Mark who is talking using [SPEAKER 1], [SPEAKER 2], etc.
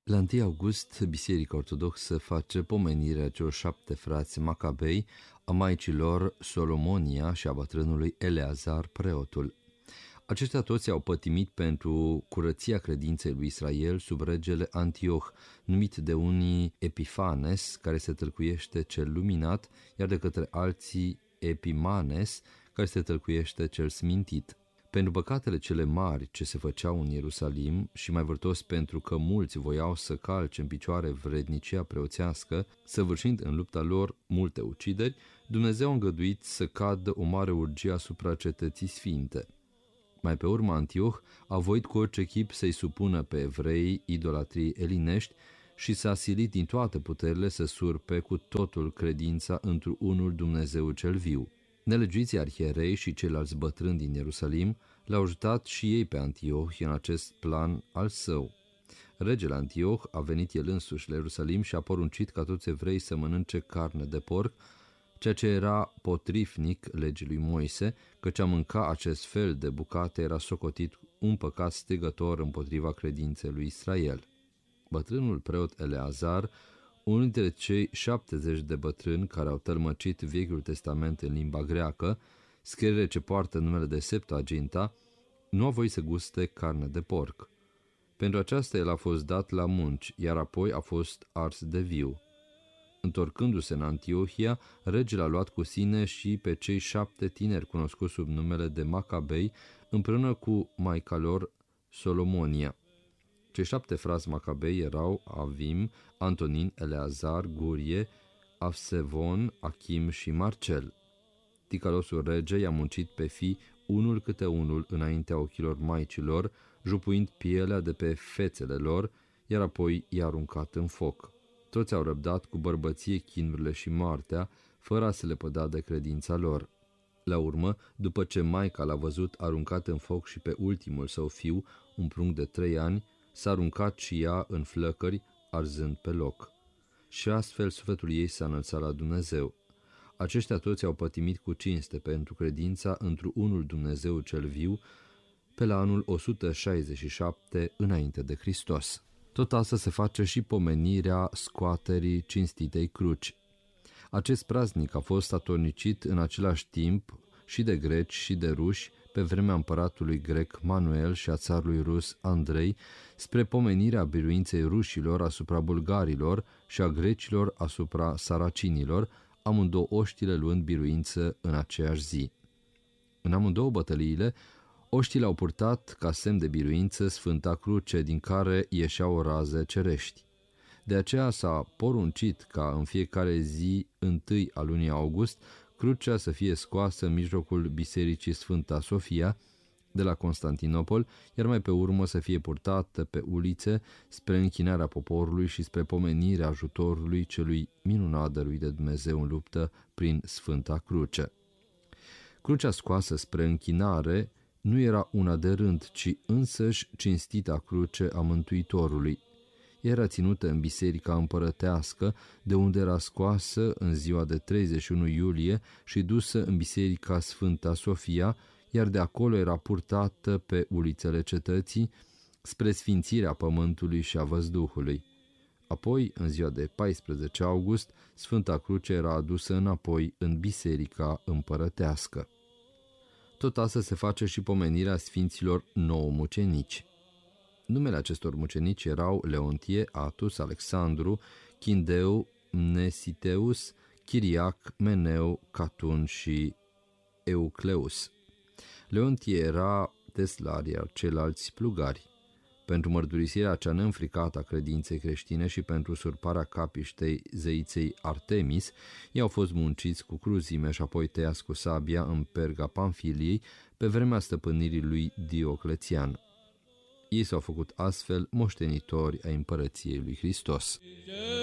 [SPEAKER 1] La 1 august, Biserica Ortodoxă face pomenirea celor 7 frați Macabei, a maicii lor Solomonia și a bătrânului Eleazar, preotul. Aceștia toți au pătimit pentru curăția credinței lui Israel sub regele Antioh, numit de unii Epifanes, care se tâlcuiește cel luminat, iar de către alții Epimanes, care se tâlcuiește cel smintit. Pentru păcatele cele mari ce se făceau în Ierusalim și mai vârtos pentru că mulți voiau să calce în picioare vrednicia preoțească, săvârșind în lupta lor multe ucideri, Dumnezeu a îngăduit să cadă o mare urgie asupra cetății sfinte. Mai pe urmă Antioh a voit cu orice chip să-i supună pe evrei idolatriei elinești și s-a silit din toate puterile să surpe cu totul credința într-unul Dumnezeu cel viu. Nelegiuiții arhierei și ceilalți bătrâni din Ierusalim l-au ajutat și ei pe Antioh în acest plan al său. Regele Antioh a venit el însuși la Ierusalim și a poruncit ca toți evrei să mănânce carne de porc, ceea ce era potrivnic legii lui Moise, căci a mânca acest fel de bucate era socotit un păcat strigător împotriva credinței lui Israel. Bătrânul preot Eleazar, unul dintre cei 70 de bătrâni care au tălmăcit Vechiul Testament în limba greacă, scriere ce poartă numele de Septuaginta, nu a voit să guste carne de porc. Pentru aceasta el a fost dat la munci, iar apoi a fost ars de viu. Întorcându-se în Antiohia, regele a luat cu sine și pe cei 7 tineri cunoscuți sub numele de Macabei, împreună cu maica lor Solomonia. Cei 7 frați Macabei erau Avim, Antonin, Eleazar, Gurie, Avsevon, Achim și Marcel. Ticălosul rege i-a muncit pe fii unul câte unul înaintea ochilor maicilor, jupuind pielea de pe fețele lor, iar apoi i-a aruncat în foc. Toți au răbdat cu bărbăție chinurile și moartea, fără a se lepăda de credința lor. La urmă, după ce maica l-a văzut aruncat în foc și pe ultimul său fiu, un prunc de 3 ani, s-a aruncat și ea în flăcări, arzând pe loc. Și astfel sufletul ei s-a înălțat la Dumnezeu. Aceștia toți au pătimit cu cinste pentru credința într-unul Dumnezeu cel viu, pe la anul 167 înainte de Hristos. Tot asta se face și pomenirea scoaterii cinstitei cruci. Acest praznic a fost atornicit în același timp și de greci și de ruși pe vremea împăratului grec Manuel și a țarului rus Andrei, spre pomenirea biruinței rușilor asupra bulgarilor și a grecilor asupra saracinilor, amândouă oștile luând biruință în aceeași zi. În amândouă bătăliile, oștile au purtat ca semn de biruință Sfânta Cruce, din care ieșeau raze cerești. De aceea s-a poruncit ca în fiecare zi 1 a lunii august crucea să fie scoasă în mijlocul bisericii Sfânta Sofia de la Constantinopol, iar mai pe urmă să fie purtată pe ulițe spre închinarea poporului și spre pomenirea ajutorului celui minunat dăruit de Dumnezeu în luptă prin Sfânta Cruce. Crucea scoasă spre închinare nu era una de rând, ci însăși cinstita cruce a Mântuitorului. Era ținută în biserica împărătească, de unde era scoasă în ziua de 31 iulie și dusă în biserica Sfânta Sofia, iar de acolo era purtată pe ulițele cetății, spre sfințirea pământului și a văzduhului. Apoi, în ziua de 14 august, Sfânta Cruce era adusă înapoi în biserica împărătească. Tot asta se face și pomenirea sfinților 9 mucenici. Numele acestor mucenici erau Leontie, Atus, Alexandru, Chindeu, Mnesiteus, Chiriac, Meneu, Catun și Eucleus. Leontie era teslar, iar ceilalți plugari. Pentru mărturisirea cea neînfricată a credinței creștine și pentru surparea capiștei zeiței Artemis, ei au fost munciți cu cruzime și apoi tăiați cu sabia în Perga Pamfiliei pe vremea stăpânirii lui Dioclețian. Ei s-au făcut astfel moștenitori ai împărăției lui Hristos.